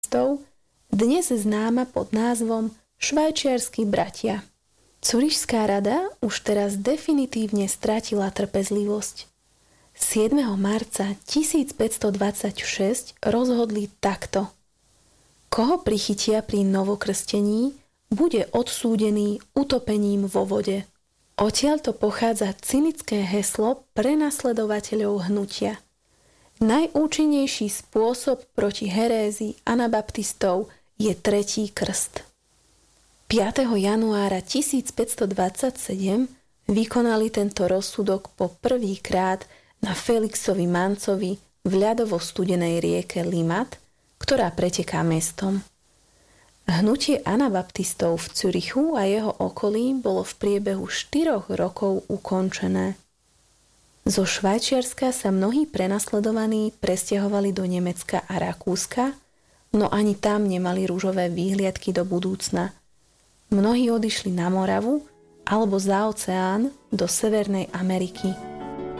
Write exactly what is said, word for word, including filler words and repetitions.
dnes známa pod názvom Švajčiarski bratia. Curišská rada už teraz definitívne stratila trpezlivosť. siedmeho marca tisícpäťstodvadsaťšesť rozhodli takto. Koho prichytia pri novokrstení, bude odsúdený utopením vo vode. Odtiaľto pochádza cynické heslo prenasledovateľov hnutia. Najúčinnejší spôsob proti herézii anabaptistov je tretí krst. piateho januára tisícpäťstodvadsaťsedem vykonali tento rozsudok po prvýkrát na Felixovi Mancovi v ľadovo-studenej rieke Limmat, ktorá preteká mestom. Hnutie anabaptistov v Zürichu a jeho okolí bolo v priebehu štyroch rokov ukončené. Zo Švajčiarska sa mnohí prenasledovaní presťahovali do Nemecka a Rakúska, no ani tam nemali ružové výhliadky do budúcna. Mnohí odišli na Moravu alebo za oceán do Severnej Ameriky.